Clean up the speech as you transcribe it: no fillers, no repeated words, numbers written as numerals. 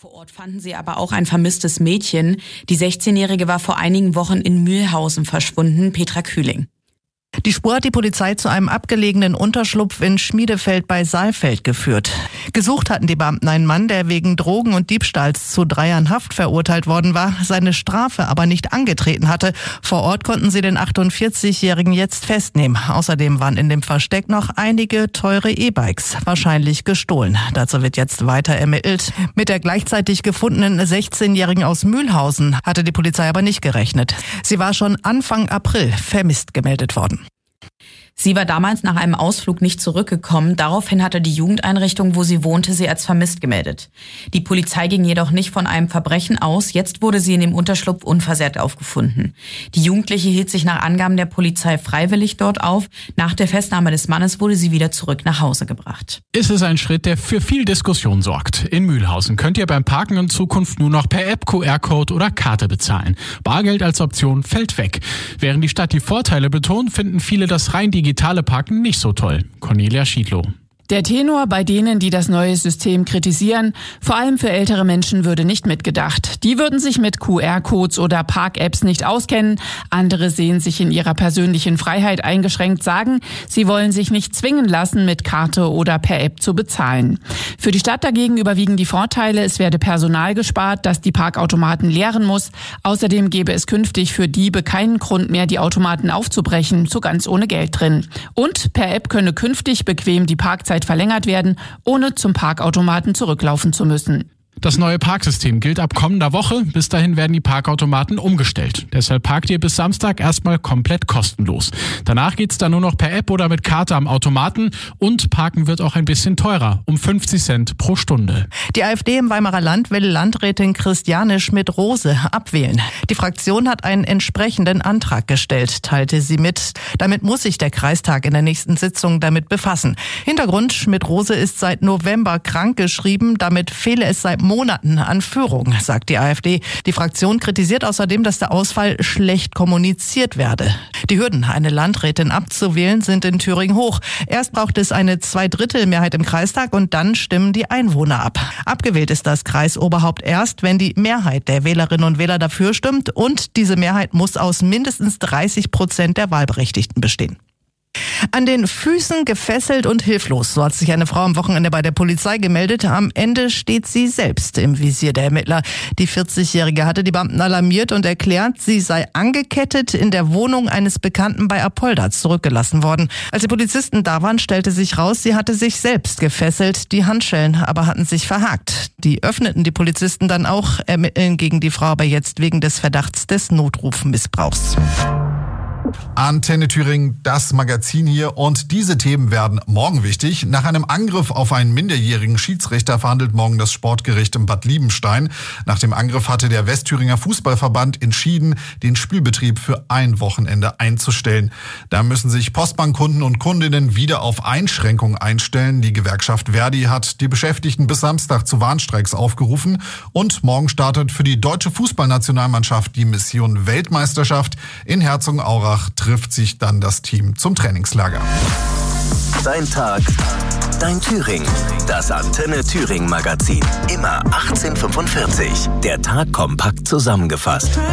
Vor Ort fanden sie aber auch ein vermisstes Mädchen. Die 16-Jährige war vor einigen Wochen in Mühlhausen verschwunden. Petra Kühling. Die Spur hat die Polizei zu einem abgelegenen Unterschlupf in Schmiedefeld bei Saalfeld geführt. Gesucht hatten die Beamten einen Mann, der wegen Drogen- und Diebstahls zu 3 Jahren Haft verurteilt worden war, seine Strafe aber nicht angetreten hatte. Vor Ort konnten sie den 48-Jährigen jetzt festnehmen. Außerdem waren in dem Versteck noch einige teure E-Bikes, wahrscheinlich gestohlen. Dazu wird jetzt weiter ermittelt. Mit der gleichzeitig gefundenen 16-Jährigen aus Mühlhausen hatte die Polizei aber nicht gerechnet. Sie war schon Anfang April vermisst gemeldet worden. Sie war damals nach einem Ausflug nicht zurückgekommen. Daraufhin hatte die Jugendeinrichtung, wo sie wohnte, sie als vermisst gemeldet. Die Polizei ging jedoch nicht von einem Verbrechen aus. Jetzt wurde sie in dem Unterschlupf unversehrt aufgefunden. Die Jugendliche hielt sich nach Angaben der Polizei freiwillig dort auf. Nach der Festnahme des Mannes wurde sie wieder zurück nach Hause gebracht. Ist es ein Schritt, der für viel Diskussion sorgt. In Mühlhausen könnt ihr beim Parken in Zukunft nur noch per App, QR-Code oder Karte bezahlen. Bargeld als Option fällt weg. Während die Stadt die Vorteile betont, finden viele das rein digitale Parken nicht so toll. Cornelia Schiedlow. Der Tenor bei denen, die das neue System kritisieren, vor allem für ältere Menschen, würde nicht mitgedacht. Die würden sich mit QR-Codes oder Park-Apps nicht auskennen. Andere sehen sich in ihrer persönlichen Freiheit eingeschränkt, sagen, sie wollen sich nicht zwingen lassen, mit Karte oder per App zu bezahlen. Für die Stadt dagegen überwiegen die Vorteile. Es werde Personal gespart, das die Parkautomaten leeren muss. Außerdem gäbe es künftig für Diebe keinen Grund mehr, die Automaten aufzubrechen, so ganz ohne Geld drin. Und per App könne künftig bequem die Parkzeit verlängert werden, ohne zum Parkautomaten zurücklaufen zu müssen. Das neue Parksystem gilt ab kommender Woche. Bis dahin werden die Parkautomaten umgestellt. Deshalb parkt ihr bis Samstag erstmal komplett kostenlos. Danach geht's dann nur noch per App oder mit Karte am Automaten. Und Parken wird auch ein bisschen teurer, um 50 Cent pro Stunde. Die AfD im Weimarer Land will Landrätin Christiane Schmidt-Rose abwählen. Die Fraktion hat einen entsprechenden Antrag gestellt, teilte sie mit. Damit muss sich der Kreistag in der nächsten Sitzung damit befassen. Hintergrund: Schmidt-Rose ist seit November krankgeschrieben. Damit fehle es seit Monaten an Führung, sagt die AfD. Die Fraktion kritisiert außerdem, dass der Ausfall schlecht kommuniziert werde. Die Hürden, eine Landrätin abzuwählen, sind in Thüringen hoch. Erst braucht es eine 2/3 im Kreistag und dann stimmen die Einwohner ab. Abgewählt ist das Kreisoberhaupt erst, wenn die Mehrheit der Wählerinnen und Wähler dafür stimmt, und diese Mehrheit muss aus mindestens 30% der Wahlberechtigten bestehen. An den Füßen gefesselt und hilflos, so hat sich eine Frau am Wochenende bei der Polizei gemeldet. Am Ende steht sie selbst im Visier der Ermittler. Die 40-Jährige hatte die Beamten alarmiert und erklärt, sie sei angekettet in der Wohnung eines Bekannten bei Apolda zurückgelassen worden. Als die Polizisten da waren, stellte sich raus, sie hatte sich selbst gefesselt. Die Handschellen aber hatten sich verhakt. Die öffneten die Polizisten dann auch, ermitteln gegen die Frau aber jetzt wegen des Verdachts des Notrufmissbrauchs. Antenne Thüringen, das Magazin hier, und diese Themen werden morgen wichtig. Nach einem Angriff auf einen minderjährigen Schiedsrichter verhandelt morgen das Sportgericht in Bad Liebenstein. Nach dem Angriff hatte der Westthüringer Fußballverband entschieden, den Spielbetrieb für ein Wochenende einzustellen. Da müssen sich Postbankkunden und Kundinnen wieder auf Einschränkungen einstellen. Die Gewerkschaft Verdi hat die Beschäftigten bis Samstag zu Warnstreiks aufgerufen. Und morgen startet für die deutsche Fußballnationalmannschaft die Mission Weltmeisterschaft. In Herzogenaurach trifft sich dann das Team zum Trainingslager. Dein Tag, dein Thüringen. Das Antenne Thüringen Magazin. Immer 18:45. Der Tag kompakt zusammengefasst.